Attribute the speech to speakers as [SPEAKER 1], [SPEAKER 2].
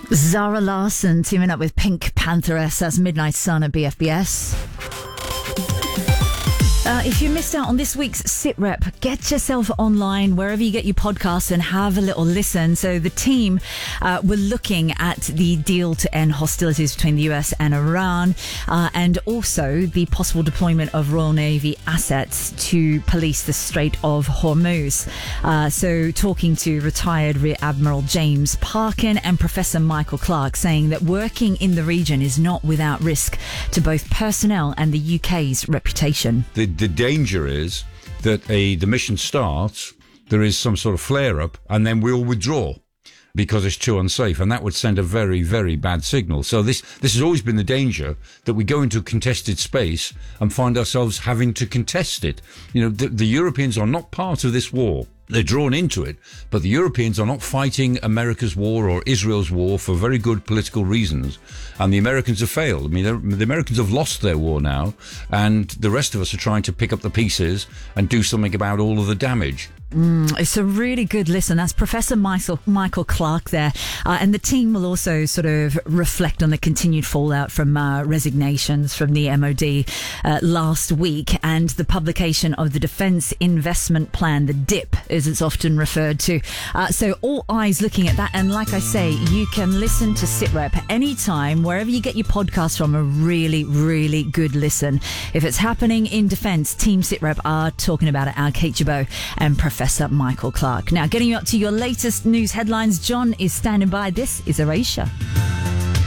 [SPEAKER 1] Zara Larsson teaming up with Pink Pantheress. That's Midnight Sun at BFBS. If you missed out on this week's SitRep, get yourself online wherever you get your podcasts and have a little listen. So the team were looking at the deal to end hostilities between the US and Iran, and also the possible deployment of Royal Navy assets to police the Strait of Hormuz. So talking to retired Rear Admiral James Parkin and Professor Michael Clark, saying that working in the region is not without risk to both personnel and the UK's reputation.
[SPEAKER 2] The danger is that the mission starts, there is some sort of flare-up, and then we'll withdraw because it's too unsafe, and that would send a very, very bad signal. So this has always been the danger, that we go into a contested space and find ourselves having to contest it. You know, the Europeans are not part of this war. They're drawn into it, but the Europeans are not fighting America's war or Israel's war for very good political reasons. And the Americans have failed. I mean, the Americans have lost their war now, and the rest of us are trying to pick up the pieces and do something about all of the damage.
[SPEAKER 1] It's a really good listen. That's Professor Michael Clark there. And the team will also sort of reflect on the continued fallout from resignations from the MOD last week, and the publication of the Defence Investment Plan, the DIP, as it's often referred to. So all eyes looking at that. And like I say, you can listen to SitRep anytime, wherever you get your podcast from. A really, really good listen. If it's happening in defence, Team SitRep are talking about it. Kate Jabot and Professor Michael Clark. Now, getting you up to your latest news headlines, John is standing by. This is Erasure.